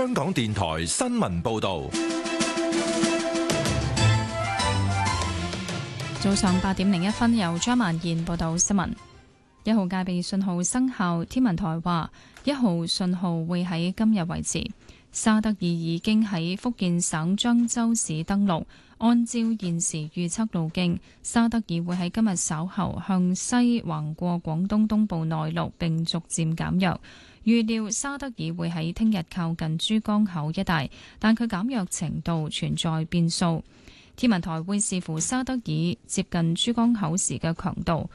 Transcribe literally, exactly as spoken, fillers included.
香港電台新聞報道。 早上八點零一分，由張曼燕報道新聞。一號戒備信號生效，天文台話一號信號會喺今日維持。沙德爾已經喺福建省漳州市登陸，按照現時預測路徑，沙德爾會喺今日稍後向西橫過廣東東部內陸，並逐漸減弱。預料沙德爾會喺聽日靠近珠江口一帶，但佢減弱程度存在變數。天文台會視乎沙德爾接近珠江口時嘅強度，